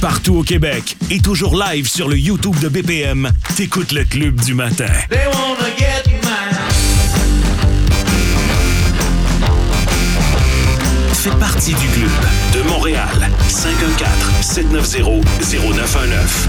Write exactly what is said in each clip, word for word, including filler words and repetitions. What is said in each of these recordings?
partout au Québec et toujours live sur le YouTube de B P M, t'écoutes le Club du matin. They wanna get mine. Fais partie du club de Montréal. cinq un quatre, sept neuf zéro, zéro neuf un neuf.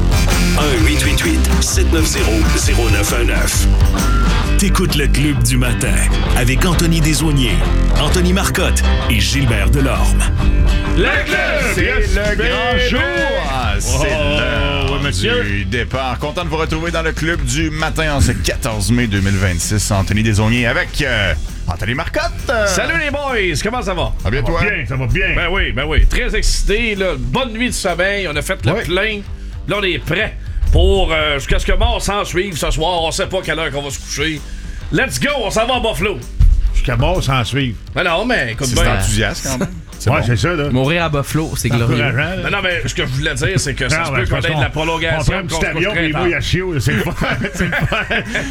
un huit huit huit, sept neuf zéro, zéro neuf un neuf. T'écoutes le Club du matin avec Anthony Desaulniers, Anthony Marcotte et Gilbert Delorme. Le club! C'est le grand jour! Ah, c'est Oh, l'heure oui, monsieur. du départ. Content de vous retrouver dans le club du matin en ce quatorze mai deux mille vingt-six. Anthony Desaulniers avec euh, Anthony Marcotte. Salut les boys! Comment ça va? À bien toi. Bien, ça va bien. Ben oui, ben oui. Très excité, là. Bonne nuit de sommeil. On a fait le Ouais. plein. Là, on est prêt pour euh, jusqu'à ce que mort s'en suive ce soir. On sait pas quelle heure qu'on va se coucher. Let's go! On s'en va à Buffalo. Jusqu'à mort sans suivre. Ben non, mais écoute C'est bien. enthousiaste quand même. C'est Ouais, bon. c'est ça, là. Mourir à Buffalo, c'est glorieux. Encourageant, là. Ben non, mais ce que je voulais dire, c'est que ça Non, se ben, peut c'est qu'on parce ait de qu'on- la On prolongation. prend un qu'on petit se avion, coucherait puis tard. mouille à chiot, là, c'est le fun. C'est le fun.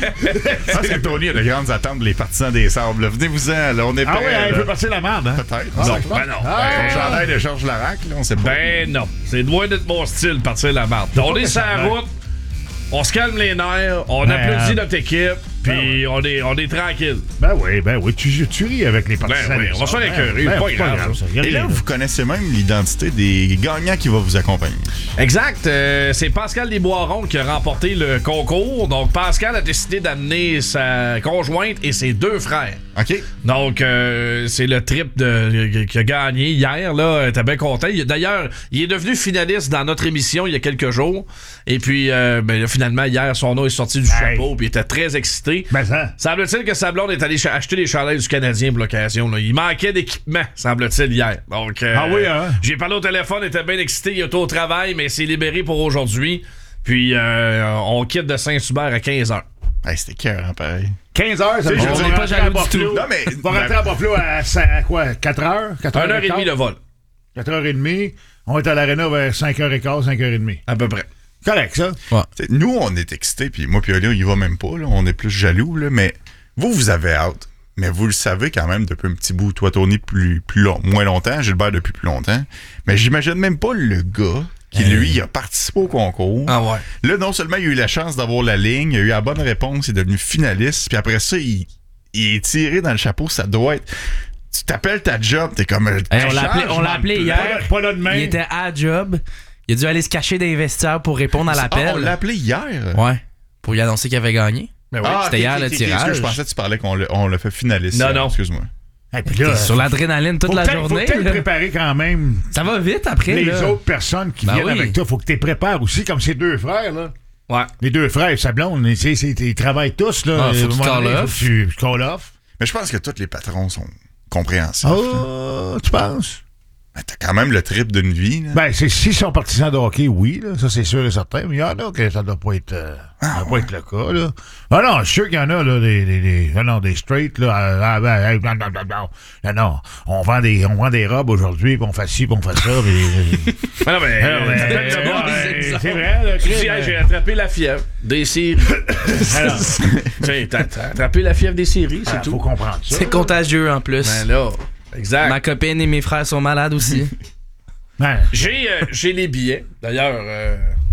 Je pense que Tony a de grandes attentes les partisans des Sables. là. Venez-vous-en, là, on est Ah prêts. oui, il là. peut passer la merde, hein? Peut-être. Non, Ah, ben non. Ah, Son chandail de Georges Larac, là, on sait pas. Ben non. C'est loin d'être mon style, partir la marde. On est sur la route, on se calme les nerfs, on Ben, applaudit euh, notre équipe, puis on est, on est tranquille. Ben oui, ben oui, tu, tu ris avec les partisans. Ben oui, des on va se faire Sables. écœurer, Ben, pas c'est grave, ça. Y a Et là, rien, vous connaissez même l'identité des gagnants qui va vous accompagner. Exact. euh, c'est Pascal Desboiron qui a remporté le concours. Donc, Pascal a décidé d'amener sa conjointe et ses deux frères. OK? Donc, euh, c'est le trip de, qui a gagné hier. Là, elle était bien content. Il- D'ailleurs, il est devenu finaliste dans notre émission il y a quelques jours. Et puis, euh, ben, là, finalement, hier, son nom est sorti du Hey. chapeau. Puis il était très excité. Ben ça. Semble-t-il que sa blonde est allée ch- acheter des chandails du Canadien pour l'occasion. Là. Il manquait d'équipement, semble-t-il, hier. Donc, euh, Ah oui, hein? j'ai parlé au téléphone, il était bien excité, il était au travail, mais c'est libéré pour aujourd'hui. Puis, euh, on quitte de Saint-Hubert à quinze heures. Hey, c'était cœur, hein, pareil. quinze heures, ça Tu sais, veut je dire veux qu'on dire, va pas rentrer à jaloux du Buffalo. tout. Non, mais- On va rentrer à Buffalo à, à quoi? quatre heures? quatre heures une heure et demie de vol, quatre heures trente. On est à l'aréna vers cinq heures quinze, cinq heures trente. à peu près. Correct, ça? T'sais, nous, on est excités, puis moi, puis Oli, on y va même pas, là, on est plus jaloux, là, mais vous, vous avez hâte. Mais vous le savez quand même depuis un petit bout. Toi, Tony, plus, plus long, moins longtemps. Gilbert, depuis plus longtemps. Mais j'imagine même pas le gars qui, lui, il a participé au concours. Ah ouais. Là, non seulement il a eu la chance d'avoir la ligne, il a eu la bonne réponse, il est devenu finaliste, puis après ça, il, il est tiré dans le chapeau. Ça doit être... Tu t'appelles ta job, t'es comme... Hey, on l'a appelé, on l'a appelé Pas hier. là- Pas là demain. Il était à job. Il a dû aller se cacher dans les vestiaires pour répondre à Ah, l'appel. on l'a appelé hier. Ouais. Pour lui annoncer qu'il avait gagné. Ben oui. Ah, c'était ok, hier ok, le ok, tirage. excuse, je pensais que tu parlais qu'on l'a, on l'a fait finaliste. Non, hier, non. Excuse-moi. Et puis là, T'es sur l'adrénaline toute faut la peut-être- Faut journée. peut-être là. préparer quand même Ça va vite après. les là. autres personnes qui Ben viennent oui. avec toi. Faut que tu les prépares aussi, comme ces deux frères, là. Ouais. Les deux frères, sa blonde, tu sais, c'est- ils travaillent tous, là. Ah, faut À un qu'ils moment call donné, off. faut que tu call off. Mais je pense que tous les patrons sont compréhensifs. Oh, tu penses? Ben, t'as quand même le trip d'une vie. Là. Ben, c'est, s'ils sont partisans de hockey, oui, là, ça c'est sûr et certain. Mais il y en a que ça doit pas être, euh, ça doit pas être le cas, là. Ah non, je suis sûr qu'il y en a, là, des, des, des, ah non, des straight, là. Ah, ah, ben, hey, blablabla. Ah non, on vend des, on vend des robes aujourd'hui, puis on fait ci, puis on fait ça, puis... Ah non, mais, Ah non, mais, euh, euh, bon, ouais, euh, c'est vrai, là, tu Chris, dis, hey, euh, j'ai attrapé la fièvre des séries. alors, Tiens, t'as t'as attrapé la fièvre des séries, c'est ah, tout. faut comprendre ça. C'est contagieux en plus. Ben là, exact. Ma copine et mes frères sont malades aussi. Ben, J'ai euh, j'ai les billets. D'ailleurs, euh,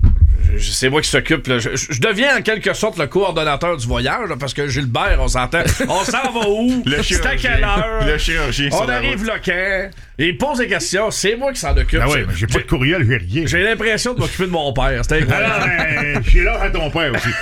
je- c'est moi qui s'occupe. là. Je, je- je deviens en quelque sorte le coordonnateur du voyage là, parce que Gilbert, on s'entend. On s'en va où? Le C'est à chirurgien. quelle heure? Le chirurgien sur On la arrive route. là quand? Et il pose des questions. C'est moi qui s'en occupe. ben oui, C'est- mais j'ai pas de courriel, j'ai rien. J'ai l'impression de m'occuper de mon père. C'était incroyable. Alors, ben, je suis là à ton père aussi.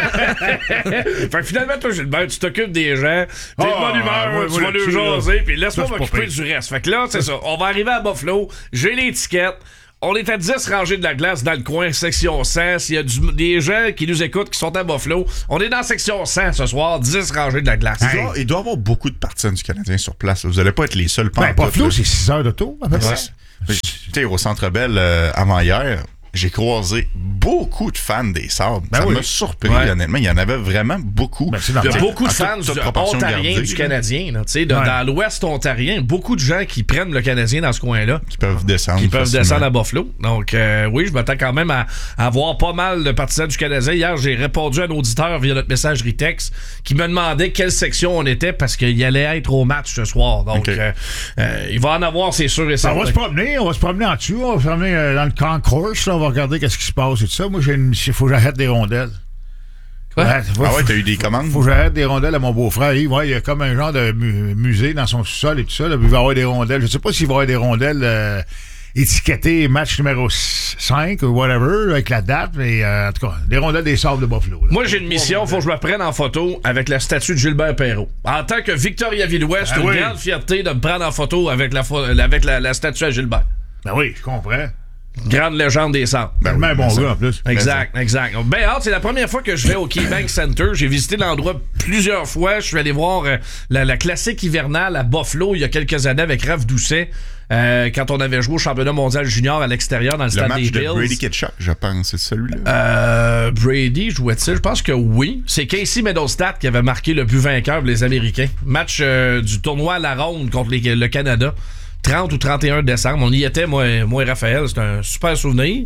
Fait que finalement, toi, Gilbert, tu t'occupes des gens, t'es de Ah, bonne humeur, ouais, tu ouais, vas nous là-dessus, là. jaser, puis laisse-moi Ça, c'est pas m'occuper pire. du reste. Fait que là, c'est ça. On va arriver à Buffalo, j'ai l'étiquette. On est à dix rangées de la glace dans le coin, section cent. S'il y a du- des gens qui nous écoutent qui sont à Buffalo, on est dans section cent ce soir, dix rangées de la glace. Il doit, il doit y avoir beaucoup de partisans du Canadien sur place. là. Vous n'allez pas être les seuls Ben, pantoutes, pas flou, là. c'est six heures de tour, à peu près. Ouais. Tu sais, au Centre Bell, euh, avant hier, j'ai croisé beaucoup de fans des Sabres. Ben ça oui. m'a surpris, Ouais. honnêtement. Il y en avait vraiment beaucoup. Ben, c'est Il y a normal. beaucoup de à toute- fans toute du proportion ontariens gardée, du là. Canadien. Là, tu sais, de- Ouais. Dans l'Ouest ontarien, beaucoup de gens qui prennent le Canadien dans ce coin-là. Qui peuvent descendre. Qui peuvent facilement. descendre à Buffalo. Donc, euh, oui, je m'attends quand même à, à voir pas mal de partisans du Canadien. Hier, j'ai répondu à un auditeur via notre messagerie texte qui me demandait quelle section on était parce qu'il allait être au match ce soir. Donc, Ok. euh, euh, il va en avoir, c'est sûr et Ben, certain. on va se promener, on va se promener en dessous, on va se promener euh, dans le concourse, là, on va regarder qu'est-ce qui se passe et tout ça. Moi, j'ai une mission, faut que j'arrête des rondelles. Quoi? Ouais, faut- Ah ouais, t'as eu des commandes? Faut que j'arrête des rondelles à mon beau-frère. Yves. Ouais, il y a comme un genre de mu- musée dans son sous-sol et tout ça. Là, puis il va y avoir des rondelles. Je sais pas s'il va y avoir des rondelles euh, étiquetées match numéro cinq ou whatever, avec la date, mais euh, en tout cas, des rondelles des Sables de Buffalo. Là. Moi, j'ai une mission, faut que je me prenne en photo avec la statue de Gilbert Perrault. En tant que Victoria Villouest, c'est Ah une oui. grande fierté de me prendre en photo avec la, pho- avec la, la statue à Gilbert. Ben oui, je comprends. Grande légende des Sables. Ben Tellement oui, un bon mais ça- gars en plus. Exact, exact. Ben hâte, c'est la première fois que je vais au KeyBank Center. J'ai visité l'endroit plusieurs fois. Je suis allé voir euh, la, la classique hivernale à Buffalo il y a quelques années avec Raph Doucet. Euh, quand on avait joué au championnat mondial junior à l'extérieur dans le, Le stade match des de Bills. Brady Ketchuk, je pense, c'est celui-là. Euh, Brady jouait-il? Je pense que oui. C'est Casey Middlestat qui avait marqué le but vainqueur pour les Américains. Match euh, du tournoi à la ronde contre les- le Canada. trente ou trente et un décembre. On y était, moi, moi et Raphaël. C'est un super souvenir.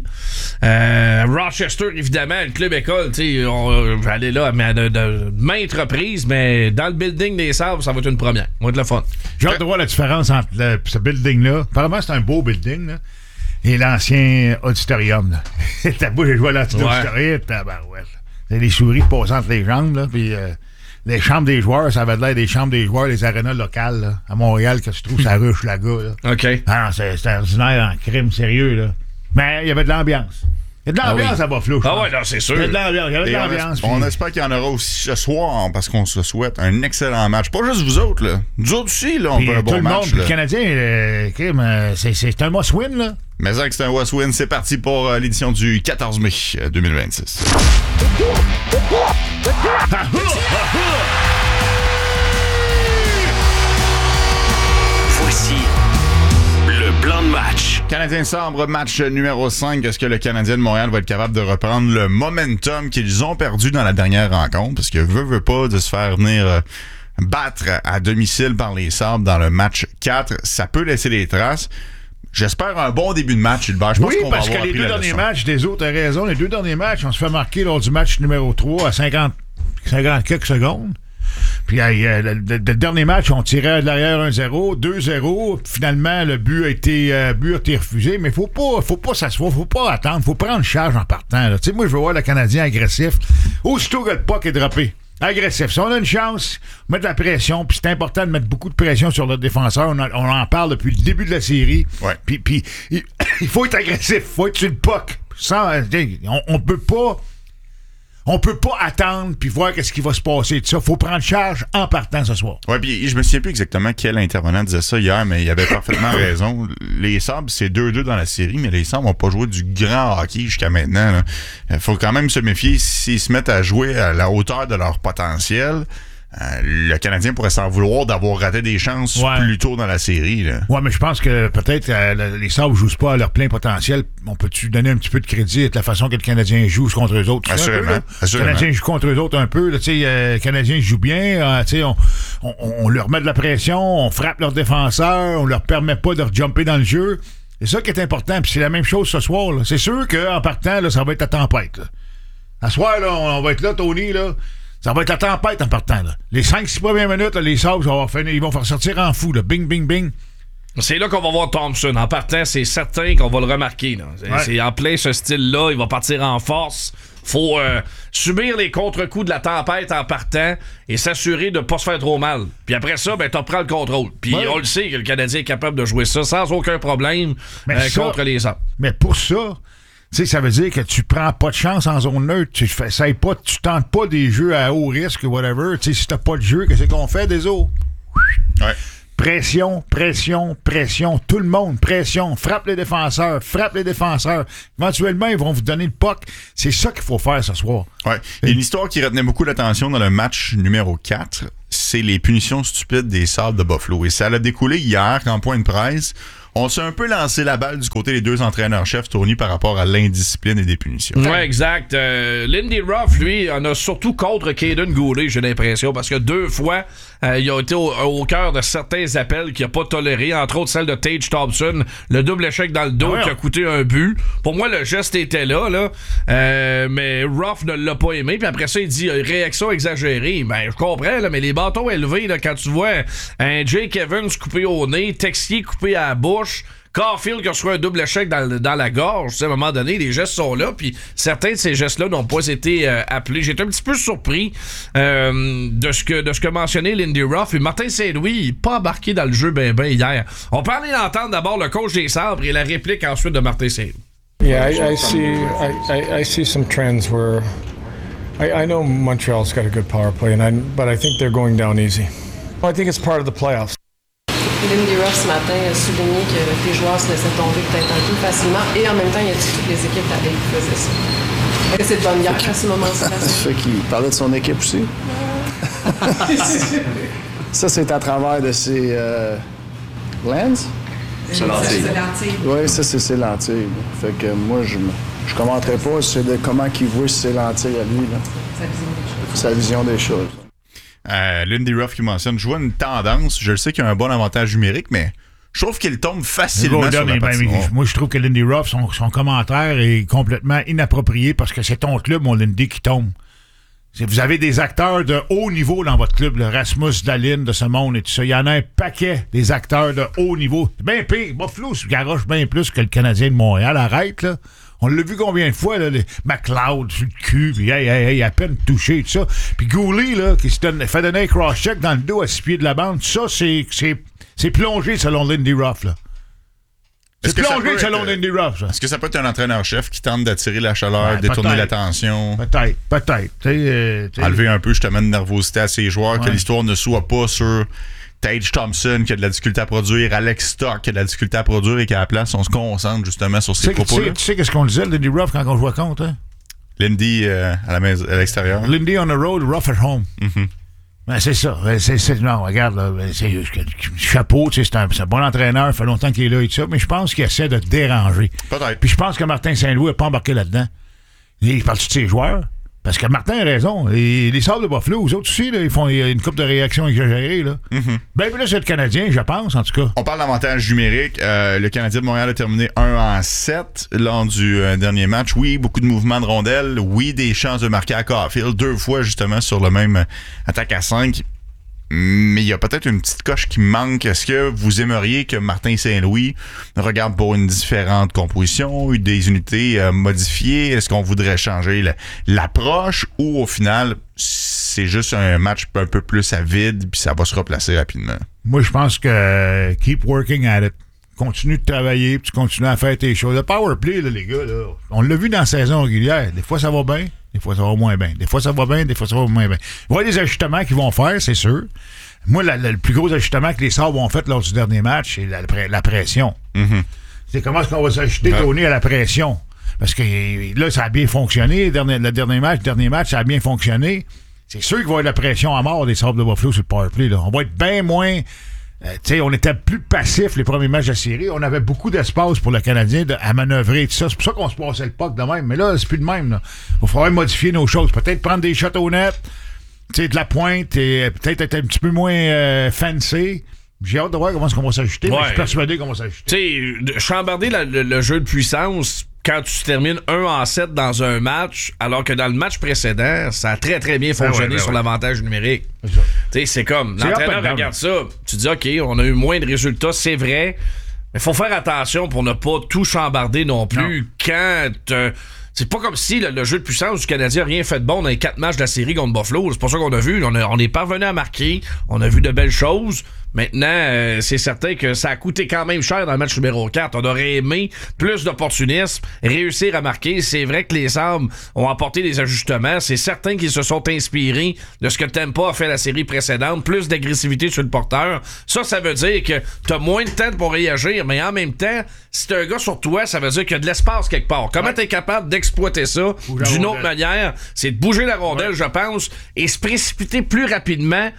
Euh, Rochester, évidemment, le club école. Tu sais, on- j'allais là mais de, de maintes reprises, mais dans le building des Sables, ça va être une première. Ça va être le fun. J'ai hâte de voir la différence entre le- ce building-là. Apparemment, c'est un beau building, là. Et l'ancien auditorium, là. T'as beau, j'ai joué à l'auditorium, tabarouette. C'est les souris qui passent entre les jambes, là. Puis euh, les chambres des joueurs, ça avait l'air des chambres des joueurs, les arénas locales, là, à Montréal, que tu trouves ça ruche, là, gars, là. OK. Ah non, c'est c'est ordinaire en crime sérieux, là. Mais il y avait de l'ambiance. Il y a de l'ambiance Ah oui. à Buffalo, je Ah pense. ouais, non, c'est sûr. Il y a de l'ambiance, il y avait de Et on, l'ambiance. es- on puis- espère qu'il y en aura aussi ce soir parce qu'on se souhaite un excellent match. Pas juste vous autres, là. Nous autres aussi, là, on puis, veut euh, un bon tout le match. monde, puis là. le Canadien, euh, crime, euh, c'est c'est un must-win, là. Mais ça que c'est un West Win, c'est parti pour euh, l'édition du quatorze mai euh, deux mille vingt-six. Voici le blanc de match. Canadien Sabre, match numéro cinq. Est-ce que le Canadien de Montréal va être capable de reprendre le momentum qu'ils ont perdu dans la dernière rencontre? Parce que veut, veut pas de se faire venir euh, battre à domicile par les Sabres dans le match quatre. Ça peut laisser des traces. J'espère un bon début de match, Gilbert. Je pense Oui, qu'on va parce que avoir les appris deux la derniers leçon. matchs, des autres, t'as raison, les deux derniers matchs, on se fait marquer lors du match numéro trois à cinquante, cinquante quelques secondes. Puis euh, le, le- le dernier match, on tirait de l'arrière un zéro, deux zéro. Finalement, le but a été, euh, but a été refusé. Mais faut pas, faut pas s'asseoir, faut pas attendre, faut prendre charge en partant. Tu sais, moi, je veux voir le Canadien agressif. Aussitôt que le puck est droppé. Agressif. Si on a une chance, mettre de la pression, puis c'est important de mettre beaucoup de pression sur notre défenseur. On, en- on en parle depuis le début de la série. Ouais. Puis, puis il, il faut être agressif, il faut être sur le puck. Sans, euh, on, on peut pas... On peut pas attendre puis voir qu'est-ce qui va se passer. Il faut prendre charge en partant ce soir. Ouais, puis je me souviens plus exactement quel intervenant disait ça hier, mais il avait parfaitement raison. Les Sabres, c'est deux deux dans la série, mais les Sabres n'ont pas joué du grand hockey jusqu'à maintenant. Il faut quand même se méfier s'ils se mettent à jouer à la hauteur de leur potentiel. Euh, le Canadien pourrait s'en vouloir d'avoir raté des chances Ouais. plus tôt dans la série. Là. Ouais, mais je pense que peut-être euh, le- les Sabres ne jouent pas à leur plein potentiel. On peut-tu donner un petit peu de crédit à la façon que le Canadien joue contre eux autres? Tu sais, un Assurément, peu, là? assurément. Le Canadien joue contre eux autres un peu. là, tu sais, euh, le Canadien joue bien. euh, tu sais, on, on, on leur met de la pression, on frappe leurs défenseurs, on leur permet pas de jumper dans le jeu. C'est ça qui est important. Puis c'est la même chose ce soir. là. C'est sûr qu'en partant, là, ça va être la tempête. Là. À soir, là, on, on va être là, Tony, là. Ça va être la tempête en partant. Là. Les cinq six premières minutes, là, les Sabres, ça va finir- ils vont faire sortir en fou. Là. Bing, bing, bing. C'est là qu'on va voir Thompson. En partant, c'est certain qu'on va le remarquer. là. C'est, Ouais. c'est en plein ce style-là. Il va partir en force. Faut euh, subir les contre-coups de la tempête en partant et s'assurer de ne pas se faire trop mal. Puis après ça, ben, tu reprends le contrôle. Puis Ouais. on le sait que le Canadien est capable de jouer ça sans aucun problème Mais euh, ça- contre les Sabres. Mais pour ça, tu sais, ça veut dire que tu prends pas de chance en zone neutre. Tu fais, ça pas, tu tentes pas des jeux à haut risque ou whatever. Tu sais, si t'as pas de jeu, qu'est-ce qu'on fait des autres? Ouais. Pression, pression, pression. Tout le monde, pression. Frappe les défenseurs, frappe les défenseurs. Éventuellement, ils vont vous donner le puck. C'est ça qu'il faut faire ce soir. Ouais. Il y a une histoire qui retenait beaucoup l'attention dans le match numéro quatre, c'est les punitions stupides des Sabres de Buffalo. Et ça a découlé hier qu'en point de presse, on s'est un peu lancé la balle du côté des deux entraîneurs-chefs, Tony, par rapport à l'indiscipline et des punitions. Ouais, exact. Euh, Lindy Ruff, lui, en a surtout contre Caden Goulet, j'ai l'impression, parce que deux fois, euh, il a été au, au cœur de certains appels qu'il n'a pas toléré, entre autres celle de Tage Thompson, le double échec dans le dos ouais. qui a coûté un but. Pour moi, le geste était là, là. Euh, mais Ruff ne l'a pas aimé, puis après ça, il dit réaction exagérée. Ben, je comprends, là, mais les bâtons élevés, là, quand tu vois un Jake Evans coupé au nez, Texier coupé à la bouche, Caulfield qui a reçu un double échec dans, dans la gorge, tu sais, à un moment donné, les gestes sont là, puis certains de ces gestes-là n'ont pas été euh, appelés. J'étais un petit peu surpris euh, de ce que de ce que mentionnait Lindy Ruff. Et Martin Saint-Louis, il n'est pas embarqué dans le jeu ben ben hier. On peut aller entendre d'abord le coach des Sabres et la réplique ensuite de Martin Saint-Louis. Yeah, I, I see. I, I, I see some trends where I, I know Montreal's got a good power play, and I, but I think they're going down easy. I think it's part of the playoffs. Lindy Ruff, ce matin, a souligné que les joueurs se laissaient tomber peut-être un peu facilement et en même temps, il a dit que toutes les équipes de la Ligue faisaient ça. Est-ce que c'est de bonne guerre à ce moment-ci? Ça fait qu'il parlait de son équipe aussi. Ça, c'est à travers de ses euh, lenses? C'est lentilles. Oui, ça, c'est ses lentilles. Fait que moi, je je commenterai pas c'est de comment il voit ses lentilles à lui. Là. Sa vision des choses. Sa vision des choses. Euh, Lindy Ruff qui mentionne, je vois une tendance, je le sais qu'il y a un bon avantage numérique, mais je trouve qu'il tombe facilement Golden, sur la ben, patinoire. ben, moi, je trouve que Lindy Ruff, son, son commentaire est complètement inapproprié parce que c'est ton club, mon Lindy, qui tombe. C'est, vous avez des acteurs de haut niveau dans votre club, le Rasmus Dahlin de ce monde et tout ça. Il y en a un paquet des acteurs de haut niveau. C'est bien pire. Buffalo se garoche bien plus que le Canadien de Montréal. Arrête, là. On l'a vu combien de fois, là, les McLeod sur le cul, puis hey, hey, hey, à peine touché, tout ça. Puis Goulet, là, qui se donne, fait donner un cross-check dans le dos à six pieds de la bande, ça, c'est, c'est, c'est plongé selon Lindy Ruff, là. C'est plongé selon être, Lindy Ruff, ça. Est-ce que ça peut être un entraîneur-chef qui tente d'attirer la chaleur, Ouais, détourner peut-être. l'attention? Peut-être, peut-être. T'sais, euh, t'sais, Enlever un peu justement de nervosité à ses joueurs, Ouais. que l'histoire ne soit pas sur Tage Thompson qui a de la difficulté à produire, Alex Stock qui a de la difficulté à produire et qu'à la place, on se concentre justement sur tu ces sais, tu propos-là. sais, tu sais qu'est-ce qu'on disait, Lindy Ruff, quand on jouait contre, hein? Lindy euh, à la maison, à l'extérieur. Lindy on the road, Ruff at home. Mm-hmm. Ben, c'est ça. C'est, c'est, non, regarde, là, c'est, chapeau, tu sais, c'est un, c'est un bon entraîneur, ça fait longtemps qu'il est là et tout ça, mais je pense qu'il essaie de déranger. Peut-être. Puis je pense que Martin Saint-Louis n'a pas embarqué là-dedans. Il parle-tu de ses joueurs? Parce que Martin a raison. Et les Sabres de Buffalo, eux autres aussi, là, ils font une couple de réactions exagérées. Là. Mm-hmm. Ben, puis là, c'est le Canadien, je pense, en tout cas. On parle d'avantage numérique. Euh, le Canadien de Montréal a terminé un en sept lors du euh, dernier match. Oui, beaucoup de mouvements de rondelles. Oui, des chances de marquer à Caulfield. Deux fois, justement, sur le même attaque à cinq. Mais il y a peut-être une petite coche qui manque. Est-ce que vous aimeriez que Martin Saint-Louis regarde pour une différente composition, des unités euh, modifiées? Est-ce qu'on voudrait changer la, l'approche ou au final, c'est juste un match un peu plus à vide puis ça va se replacer rapidement? Moi, je pense que euh, keep working at it. Continue de travailler, puis tu continues à faire tes choses. Le power play, là, les gars, là, on l'a vu dans la saison régulière. Des fois, ça va bien, des fois, ça va moins bien. Des fois, ça va bien, des fois, ça va moins bien. Il va y avoir des ajustements qu'ils vont faire, c'est sûr. Moi, la, la, le plus gros ajustement que les Sabres ont fait lors du dernier match, c'est la, la pression. Mm-hmm. C'est comment est-ce qu'on va s'ajuster, Ouais. Tony, à la pression. Parce que là, ça a bien fonctionné. Le dernier, le dernier match, le dernier match, ça a bien fonctionné. C'est sûr qu'il va y avoir de la pression à mort des Sabres de Buffalo sur le power play. Là. On va être bien moins... Euh, tu sais, on était plus passif les premiers matchs de la série. On avait beaucoup d'espace pour le Canadien de, à manœuvrer et tout ça. C'est pour ça qu'on se passait le puck de même. Mais là, c'est plus de même. Il va falloir modifier nos choses. Peut-être prendre des shots au net, tu sais, de la pointe et peut-être être un petit peu moins euh, fancy. J'ai hâte de voir comment est-ce qu'on va s'ajuster. Ouais. Mais je suis persuadé qu'on va s'ajuster. Tu sais, chambarder la- le, le jeu de puissance quand tu termines un en sept dans un match, alors que dans le match précédent, ça a très très bien fonctionné ben ouais. sur l'avantage numérique. C'est ça. Tu sais, c'est comme, C'est l'entraîneur up and down. regarde ça, tu dis, OK, on a eu moins de résultats, c'est vrai, mais faut faire attention pour ne pas tout chambarder non plus Non. quand... euh, c'est pas comme si le, le jeu de puissance du Canadien n'a rien fait de bon dans les quatre matchs de la série contre Buffalo. C'est pas ça qu'on a vu. On, a- on est parvenu à marquer. On a vu de belles choses. Maintenant, euh, c'est certain que ça a coûté quand même cher dans le match numéro quatre. On aurait aimé plus d'opportunisme, réussir à marquer. C'est vrai que les Sabres ont apporté des ajustements. C'est certain qu'ils se sont inspirés de ce que Tampa a fait la série précédente. Plus d'agressivité sur le porteur. Ça, ça veut dire que t'as moins de temps pour réagir, mais en même temps, si t'as un gars sur toi, ça veut dire qu'il y a de l'espace quelque part. Comment t'es capable d'exploiter ça Bouger la d'une rondelle. autre manière? C'est de bouger la rondelle, je pense, et se précipiter plus rapidement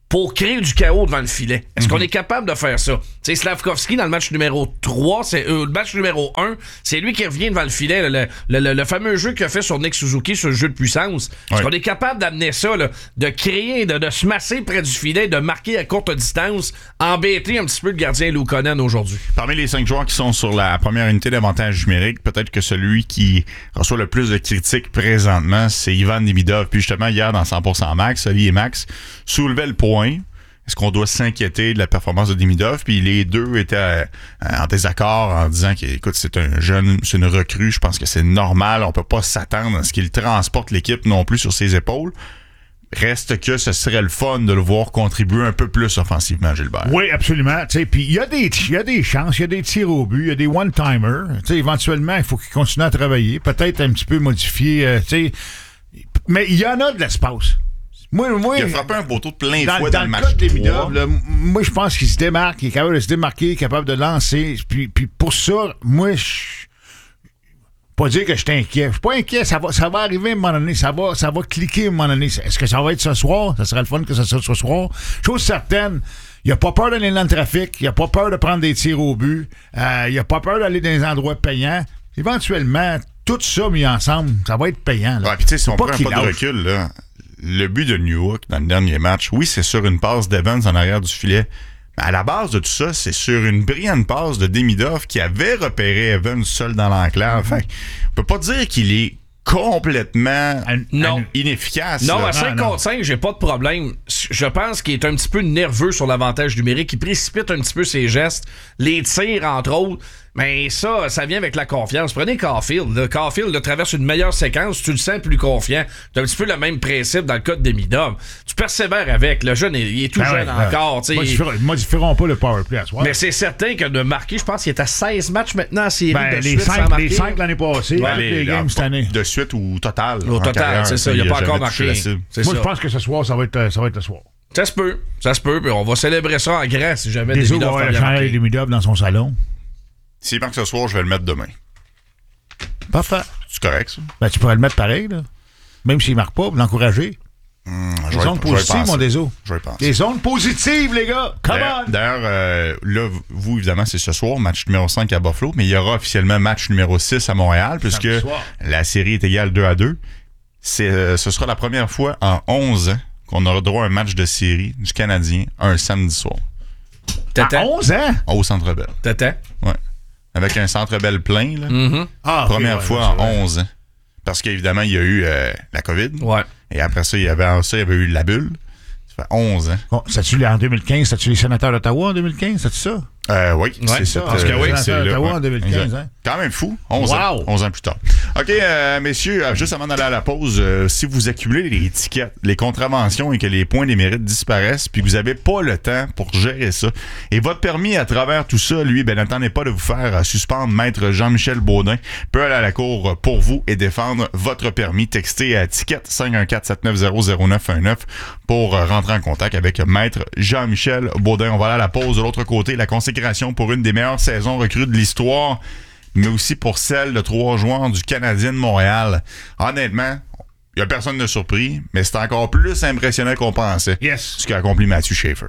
pour créer du chaos devant le filet. Est-ce Mm-hmm. qu'on est capable de faire ça? Tu sais, Slavkovski, dans le match numéro trois, c'est euh, le match numéro un, c'est lui qui revient devant le filet, le, le, le, le fameux jeu qu'il a fait sur Nick Suzuki, sur le jeu de puissance. Est-ce Ouais. qu'on est capable d'amener ça, là, de créer, de, de se masser près du filet, de marquer à courte distance, embêter un petit peu le gardien Luukkonen aujourd'hui? Parmi les cinq joueurs qui sont sur la première unité d'avantage numérique, peut-être que celui qui reçoit le plus de critiques présentement, c'est Ivan Demidov. Puis justement, hier, dans cent pour cent Max, Oli et Max soulevaient le point. Est-ce qu'on doit s'inquiéter de la performance de Demidov? Puis les deux étaient euh, en désaccord en disant qu'écoute, c'est un jeune, c'est une recrue, je pense que c'est normal, on peut pas s'attendre à ce qu'il transporte l'équipe non plus sur ses épaules. Reste que ce serait le fun de le voir contribuer un peu plus offensivement, Gilbert. Oui, absolument. Puis il y, a des- y a des chances, il y a des tirs au but, il y a des one-timers. T'sais, éventuellement, il faut qu'il continue à travailler, peut-être un petit peu modifier. Euh, t'sais. Mais il y en a de l'espace. Moi, moi, Il a frappé un poteau de plein dans, fois dans dans, le le match cas de trois. Demidov, là, m- moi, je pense qu'il se démarque, il est capable de se démarquer, capable de lancer. Puis, puis pour ça, moi, je. Pas dire que je suis inquiet. Je suis pas inquiet, ça va, ça va arriver à un moment donné, ça va, ça va cliquer à un moment donné. Est-ce que ça va être ce soir? Ça serait le fun que ça soit ce soir. Chose certaine, il a pas peur d'aller dans le trafic, il a pas peur de prendre des tirs au but, euh, il a pas peur d'aller dans des endroits payants. Éventuellement, tout ça mis ensemble, ça va être payant. Là. Ouais, puis tu sais, si on Faut prend un qu'il pas de lâche. recul, là, le but de Newhook dans le dernier match, oui, c'est sur une passe d'Evans en arrière du filet. Mais à la base de tout ça, c'est sur une brillante passe de Demidov qui avait repéré Evans seul dans l'enclave. Fait on peut pas dire qu'il est complètement Un- Non. un- Ah, inefficace. Non, là. à cinq non. contre cinq, j'ai pas de problème. Je pense qu'il est un petit peu nerveux sur l'avantage numérique. Il précipite un petit peu ses gestes, les tirs, entre autres. Mais ça, ça vient avec la confiance. Prenez Caulfield. Là. Caulfield là, traverse une meilleure séquence, tu le sens plus confiant. C'est un petit peu le même principe dans le cas de Demidov. Tu persévères avec. Le jeune, il est tout Ben jeune ouais, encore. tu sais. modifieront- Ils modifieront pas le powerplay à soir. Mais c'est certain que de marquer, je pense qu'il est à seize matchs maintenant en série Ben, de les suite sans cinq, marquer. les cinq l'année passée, Ouais, toutes les, les- games là, cette année. De suite ou total. Au en total, carrière, c'est ça. tu Il sais, n'a pas encore jamais touché marqué. la cible. C'est Moi, ça. je pense que ce soir, ça va être, ça va être le soir. Ça se peut. Ça se peut. Puis on va célébrer ça en grand si jamais Des autres Demidov vont avoir fait le bien chandail marquer. Demidov dans son salon. S'il manque ce soir, je vais le mettre demain. Parfait. C'est correct, ça? Ben, tu pourrais le mettre pareil, là. Même s'il ne marque pas, pour l'encourager. Hum, je Les vais- zones je vais y positives, penser. mon déso. Je vais y penser. Les zones positives, les gars. Come D'ailleurs, on! d'ailleurs, euh, là, vous, évidemment, c'est ce soir, match numéro cinq à Buffalo, mais il y aura officiellement match numéro six à Montréal, puisque Samedi soir. la série est égale deux à deux. C'est, euh, ce sera la première fois en onze ans qu'on aura droit à un match de série du Canadien un samedi soir, À T'attends. onze ans? au Centre Bell. T'attends. Ouais. Avec un Centre Bell plein, là. Mhm. Ah, ok, Première ouais, fois ouais, en c'est vrai. onze ans. Parce qu'évidemment, il y a eu euh, la COVID. Ouais. Et après ça, il y avait, avant ça, il y avait eu la bulle. Ça fait onze ans. Bon, c'est-tu en deux mille quinze? C'est-tu les sénateurs d'Ottawa en deux mille quinze? C'est-tu ça? Euh, oui, Ouais, c'est ça. parce que oui, c'est c'est là, Ottawa ouais. en deux mille quinze, Exact. hein? Quand même fou. onze ans. Wow. onze ans plus tard. OK, euh, messieurs, euh, juste avant d'aller à la pause, euh, si vous accumulez les étiquettes, les contraventions et que les points des mérites disparaissent, puis que vous n'avez pas le temps pour gérer ça, et votre permis à travers tout ça, lui, ben n'attendez pas de vous faire euh, suspendre. Maître Jean-Michel Baudin peut aller à la cour pour vous et défendre votre permis. Textez à ticket cinq un quatre sept neuf zéro zéro neuf un neuf pour euh, rentrer en contact avec Maître Jean-Michel Baudin. On va aller à la pause. De l'autre côté, la consécration pour une des meilleures saisons recrues de l'histoire, mais aussi pour celle de trois joueurs du Canadien de Montréal. Honnêtement, il n'y a personne de surpris, mais c'est encore plus impressionnant qu'on pensait. Yes. Ce qu'a accompli Mathieu Schaefer.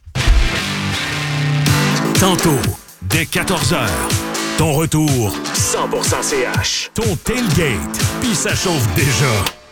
Tantôt, dès quatorze heures, ton retour cent pour cent C H. Ton tailgate, puis ça chauffe déjà.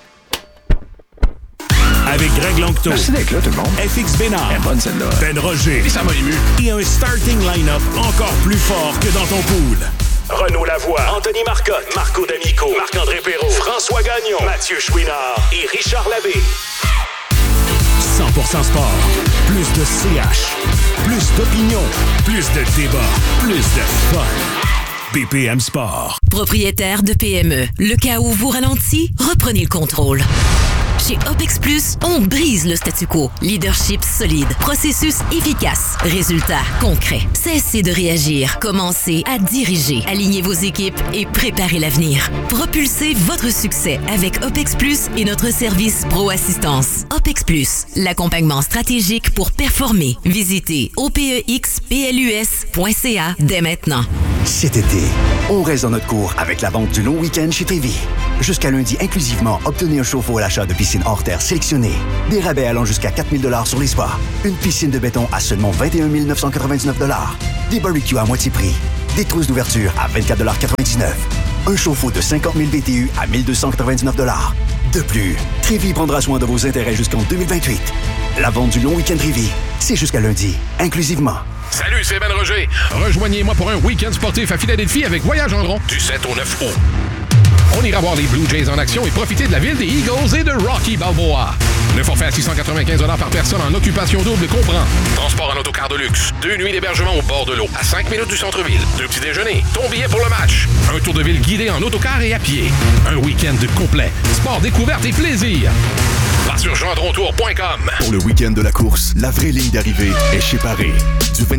Avec Greg Lanctot. Merci d'être là, tout le monde. F X Bénard. Elle est bonne, celle-là. Ben Roger. Ça m'a ému. Et un starting line-up encore plus fort que dans ton pool. Renaud Lavoie, Anthony Marcotte, Marco D'Amico, Marc-André Perrault, François Gagnon, Mathieu Chouinard et Richard Labbé. cent pour cent sport. Plus de C H. Plus d'opinion. Plus de débat. Plus de fun. B P M Sport. Propriétaire de P M E, le cas où vous ralentit, reprenez le contrôle. Chez OPEX Plus, on brise le statu quo. Leadership solide, processus efficace, résultats concrets. Cessez de réagir, commencez à diriger. Alignez vos équipes et préparez l'avenir. Propulsez votre succès avec OPEX Plus et notre service Pro Assistance. OPEX Plus, l'accompagnement stratégique pour performer. Visitez O P E X P L U S point C A dès maintenant. Cet été, on reste dans notre cours avec la vente du long week-end chez Trévi. Jusqu'à lundi inclusivement, obtenez un chauffe-eau à l'achat de piscine hors terre sélectionnée. Des rabais allant jusqu'à quatre mille dollars sur les spas. Une piscine de béton à seulement vingt et un mille neuf cent quatre-vingt-dix-neuf dollars. Des barbecues à moitié prix. Des trousses d'ouverture à vingt-quatre dollars quatre-vingt-dix-neuf. Un chauffe-eau de cinquante mille B T U à mille deux cent quatre-vingt-dix-neuf dollars. De plus, Trévi prendra soin de vos intérêts jusqu'en deux mille vingt-huit. La vente du long week-end Trévi, c'est jusqu'à lundi, inclusivement. Salut, c'est Ben Roger. Rejoignez-moi pour un week-end sportif à Philadelphie avec Voyage en rond du sept au neuf août. On ira voir les Blue Jays en action et profiter de la ville des Eagles et de Rocky Balboa. Le forfait à six cent quatre-vingt-quinze dollars par personne en occupation double comprend transport en autocar de luxe, deux nuits d'hébergement au bord de l'eau, à cinq minutes du centre-ville, deux petits déjeuners, ton billet pour le match, un tour de ville guidé en autocar et à pied, un week-end complet, sport, découverte et plaisir. Va sur gendrontour point com. Pour le week-end de la course, la vraie ligne d'arrivée est chez Paré. Du vingt